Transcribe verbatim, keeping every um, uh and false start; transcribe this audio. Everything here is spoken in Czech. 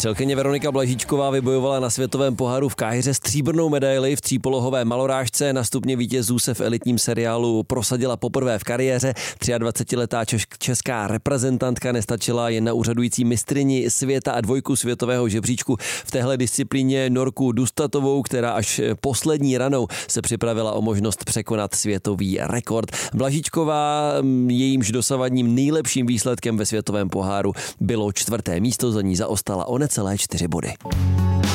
Střelkyně Veronika Blažíčková vybojovala na světovém poháru v Káhiře stříbrnou medaili v třípolohové malorážce. Na stupně vítězů se v elitním seriálu prosadila poprvé v kariéře. dvacetiletá česká reprezentantka nestačila jen na úřadující mistryni světa a dvojku světového žebříčku v téhle disciplíně Norku Dustatovou, která až poslední ranou se připravila o možnost překonat světový rekord. Blažíčková, jejímž dosavadním nejlepším výsledkem ve světovém poháru bylo čtvrté místo, za ní zaostala o necelé čtyři body.